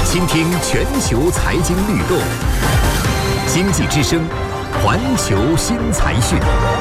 倾听全球财经律动，经济之声，环球新财讯。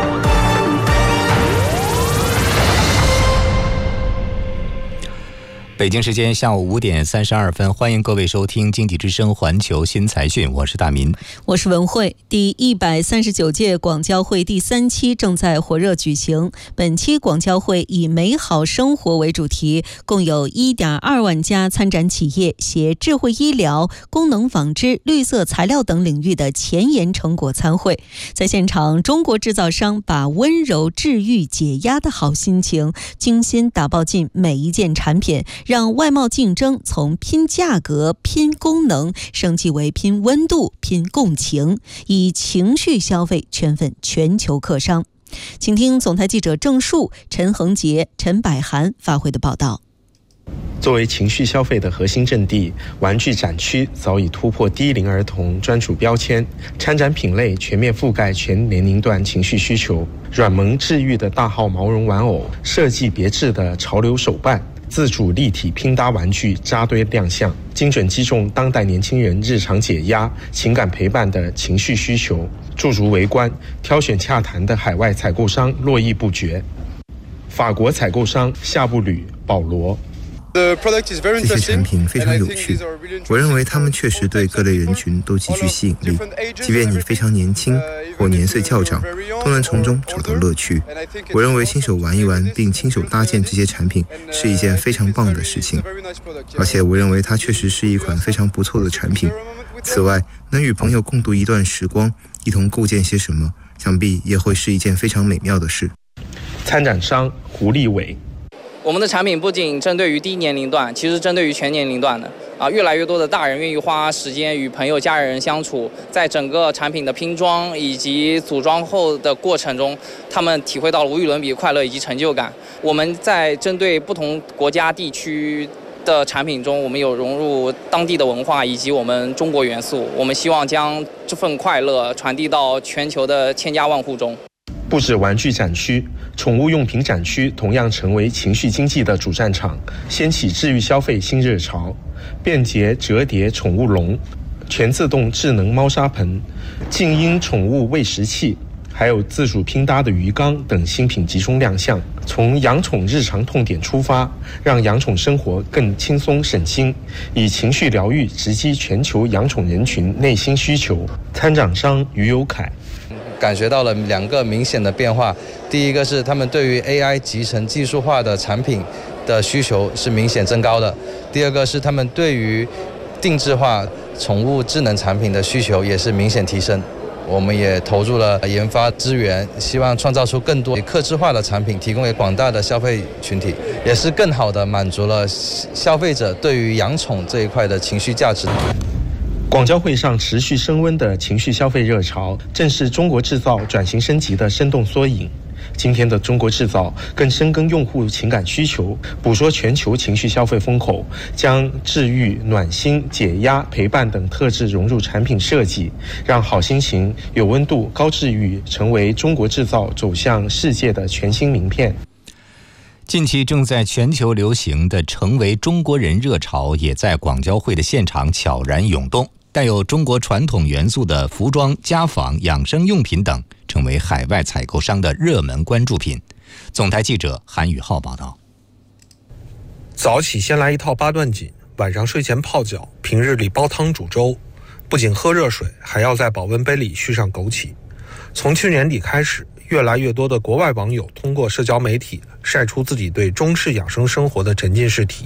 北京时间下午5点32分，欢迎各位收听经济之声环球新财讯，我是大民， 我是文慧。第139届广交会第3期正在火热举行。本期广交会以美好生活为主题，共有1.2万家参展企业携智慧医疗、功能纺织、绿色材料等领域的前沿成果参会。在现场，中国制造商把温柔治愈解压的好心情精心打包进每一件产品，让外贸竞争从拼价格、拼功能升级为拼温度、拼共情，以情绪消费圈粉全球客商。请听总台记者郑树、陈恒杰、陈百涵发回的报道。 作为情绪消费的核心阵地，玩具展区早已突破低龄儿童专属标签，参展品类全面覆盖全年龄段情绪需求。软萌治愈的大号毛绒玩偶，设计别致的潮流手办，自主立体拼搭玩具扎堆亮相，精准击中当代年轻人日常解压、情感陪伴的情绪需求。驻足围观，挑选洽谈的海外采购商络绎不绝。法国采购商夏布吕保罗， 这些产品非常有趣，我认为他们确实对各类人群都极具吸引力，即便你非常年轻或年岁较长，都能从中找到乐趣。我认为亲手玩一玩并亲手搭建这些产品是一件非常棒的事情，而且我认为它确实是一款非常不错的产品。此外，能与朋友共度一段时光，一同构建些什么，想必也会是一件非常美妙的事。 参展商胡立伟， 我们的产品不仅针对于低年龄段，其实针对于全年龄段的越来越多的大人愿意花时间与朋友家人相处，在整个产品的拼装以及组装后的过程中，他们体会到了无与伦比快乐以及成就感。我们在针对不同国家地区的产品中，我们有融入当地的文化以及我们中国元素，我们希望将这份快乐传递到全球的千家万户中。 不止玩具展区，宠物用品展区同样成为情绪经济的主战场，掀起治愈消费新热潮。便捷折叠宠物笼、全自动智能猫砂盆、静音宠物喂食器，还有自主拼搭的鱼缸等新品集中亮相，从养宠日常痛点出发，让养宠生活更轻松省心，以情绪疗愈直击全球养宠人群内心需求。参展商于有凯， 感觉到了2个明显的变化。第一个是他们对于 AI 集成技术化的产品的需求是明显增高的，第二个是他们对于定制化宠物智能产品的需求也是明显提升。我们也投入了研发资源，希望创造出更多客制化的产品，提供给广大的消费群体，也是更好地满足了消费者对于养宠这一块的情绪价值。 广交会上持续升温的情绪消费热潮，正是中国制造转型升级的生动缩影。今天的中国制造更深耕用户情感需求，捕捉全球情绪消费风口，将治愈、暖心、解压、陪伴等特质融入产品设计，让好心情、有温度、高治愈成为中国制造走向世界的全新名片。 近期正在全球流行的成为中国人热潮，也在广交会的现场悄然涌动。带有中国传统元素的服装、家纺、养生用品等，成为海外采购商的热门关注品。总台记者韩宇浩报道。 早起先来一套八段锦，晚上睡前泡脚，平日里煲汤煮粥，不仅喝热水，还要在保温杯里续上枸杞。从去年底开始，越来越多的国外网友通过社交媒体晒出自己对中式养生生活的沉浸式体